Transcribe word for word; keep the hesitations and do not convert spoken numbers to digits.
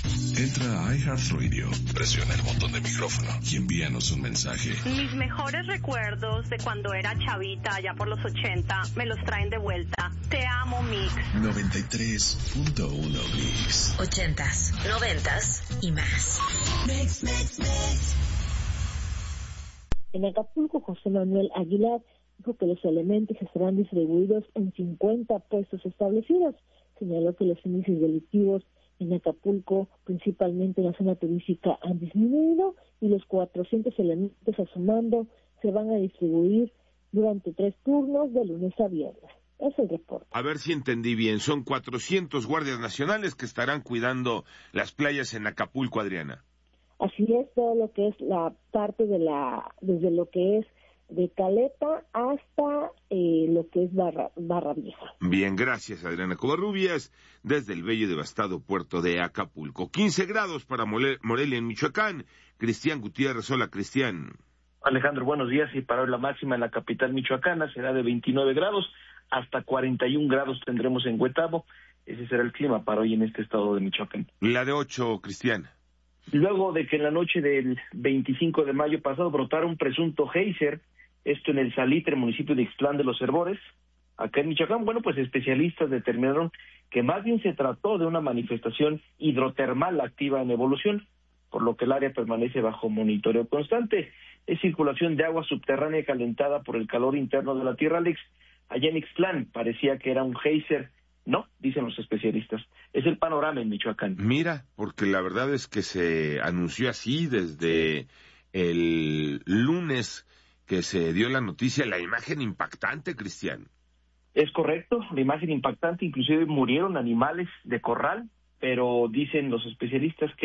Entra a iHeartRadio, presiona el botón de micrófono y envíanos un mensaje. Mis mejores recuerdos de cuando era chavita, allá por los ochenta, me los traen de vuelta. Te amo, Mix. noventa y tres punto uno Mix. Ochentas, noventas y más. Mix, mix, mix. En Acapulco, José Manuel Aguilar dijo que los elementos estarán distribuidos en cincuenta puestos establecidos. Señaló que los índices delictivos en Acapulco, principalmente en la zona turística, han disminuido y los cuatrocientos elementos a su mando se van a distribuir durante tres turnos de lunes a viernes. Es el reporte. A ver si entendí bien, son cuatrocientos guardias nacionales que estarán cuidando las playas en Acapulco, Adriana. Así es, todo lo que es la parte de la, desde lo que es de Caleta hasta eh, lo que es Barra, Barra Vieja. Bien, gracias, Adriana Covarrubias, desde el bello y devastado puerto de Acapulco. quince grados para Mole- Morelia, en Michoacán. Cristian Gutiérrez, hola, Cristian. Alejandro, buenos días. Y para hoy la máxima en la capital michoacana será de veintinueve grados, hasta cuarenta y un grados tendremos en Huetamo. Ese será el clima para hoy en este estado de Michoacán. La de ocho, Cristian. Luego de que en la noche del veinticinco de mayo pasado brotara un presunto geyser, esto en el Salitre, municipio de Ixtlán de los Herbores, acá en Michoacán, bueno, pues especialistas determinaron que más bien se trató de una manifestación hidrotermal activa en evolución, por lo que el área permanece bajo monitoreo constante. Es circulación de agua subterránea calentada por el calor interno de la Tierra, Alex. Allá en Ixtlán parecía que era un geyser. No, dicen los especialistas. Es el panorama en Michoacán. Mira, porque la verdad es que se anunció así desde el lunes que se dio la noticia, la imagen impactante, Cristian. Es correcto, la imagen impactante, inclusive murieron animales de corral, pero dicen los especialistas que